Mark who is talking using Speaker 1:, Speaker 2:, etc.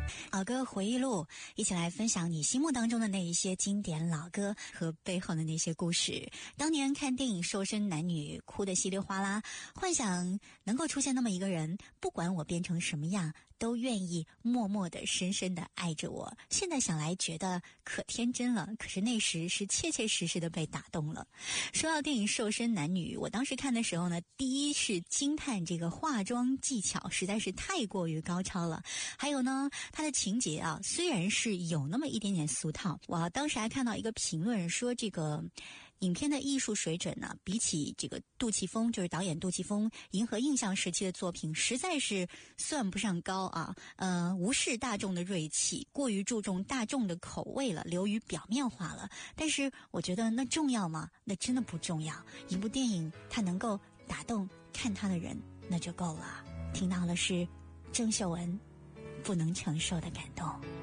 Speaker 1: 老歌回忆录，一起来分享你心目当中的那一些经典老歌和背后的那些故事。当年看电影《瘦身男女》哭得稀里哗啦，幻想能够出现那么一个人，不管我变成什么样，都愿意默默地深深地爱着我。现在想来觉得可天真了，可是那时是切切实实的被打动了。说到电影《瘦身男女》，我当时看的时候呢，第一是惊叹这个化妆技巧实在是太过于高超了，还有呢它的情节啊，虽然是有那么一点点俗套，我当时还看到一个评论说，这个影片的艺术水准呢，比起这个杜琪峰，就是导演杜琪峰银河印象时期的作品，实在是算不上高啊。无视大众的锐气，过于注重大众的口味了，流于表面化了。但是我觉得那重要吗？那真的不重要。一部电影它能够打动看它的人，那就够了。听到的是郑秀文不能承受的感动。